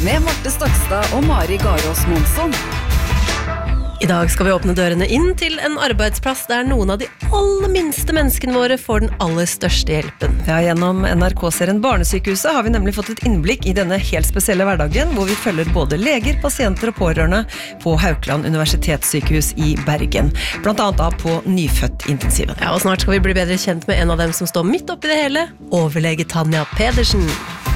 med Marte Stokstad og Mari Garås Monsson. I dag skal vi åpne dørene inn til en arbeidsplass der noen av de aller minste menneskene våre får den aller største hjelpen. Ja, gjennom NRK-serien Barnesykehuset har vi nemlig fått et innblikk i denne helt spesielle hverdagen, hvor vi følger både leger, pasienter og pårørende på Haukeland Universitetssykehus i Bergen. Blant annet da på nyfødt-intensiven. Ja, og snart skal vi bli bedre kjent med en av dem som står midt oppi det hele, overlege Tanja Pedersen.